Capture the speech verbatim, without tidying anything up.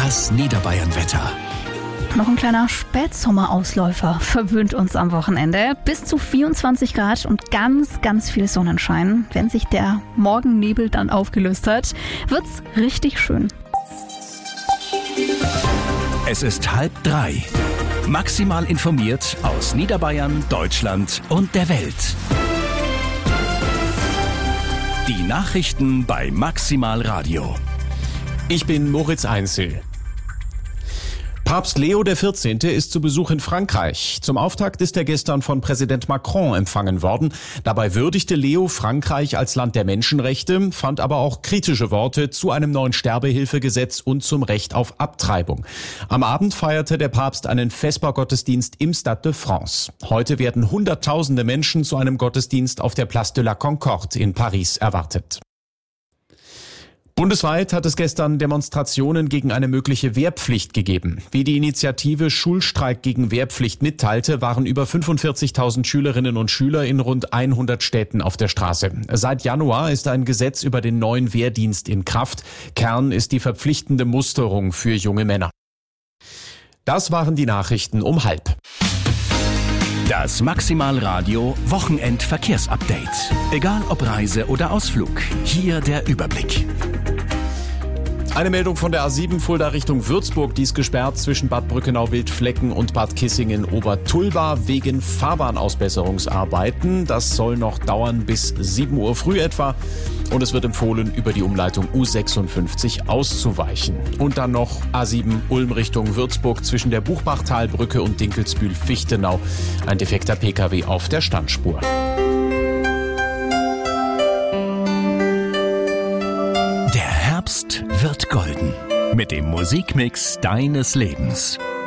Das Niederbayern-Wetter. Noch ein kleiner Spätsommerausläufer verwöhnt uns am Wochenende. Bis zu vierundzwanzig Grad und ganz, ganz viel Sonnenschein. Wenn sich der Morgennebel dann aufgelöst hat, wird's richtig schön. Es ist halb drei. Maximal informiert aus Niederbayern, Deutschland und der Welt. Die Nachrichten bei Maximal Radio. Ich bin Moritz Einzel. Papst Leo der vierzehnte. ist zu Besuch in Frankreich. Zum Auftakt ist er gestern von Präsident Macron empfangen worden. Dabei würdigte Leo Frankreich als Land der Menschenrechte, fand aber auch kritische Worte zu einem neuen Sterbehilfegesetz und zum Recht auf Abtreibung. Am Abend feierte der Papst einen Vespergottesdienst im Stade de France. Heute werden Hunderttausende Menschen zu einem Gottesdienst auf der Place de la Concorde in Paris erwartet. Bundesweit hat es gestern Demonstrationen gegen eine mögliche Wehrpflicht gegeben. Wie die Initiative Schulstreik gegen Wehrpflicht mitteilte, waren über fünfundvierzigtausend Schülerinnen und Schüler in rund hundert Städten auf der Straße. Seit Januar ist ein Gesetz über den neuen Wehrdienst in Kraft. Kern ist die verpflichtende Musterung für junge Männer. Das waren die Nachrichten um halb. Das Maximal Radio Wochenend-Verkehrsupdate. Egal ob Reise oder Ausflug, hier der Überblick. Eine Meldung von der A sieben Fulda Richtung Würzburg, die ist gesperrt zwischen Bad Brückenau-Wildflecken und Bad Kissingen-Obertulba wegen Fahrbahnausbesserungsarbeiten. Das soll noch dauern bis sieben Uhr früh etwa und es wird empfohlen, über die Umleitung U sechsundfünfzig auszuweichen. Und dann noch A sieben Ulm Richtung Würzburg zwischen der Buchbachtalbrücke und Dinkelsbühl-Fichtenau. Ein defekter Pkw auf der Standspur. Herbst wird golden mit dem Musikmix deines Lebens.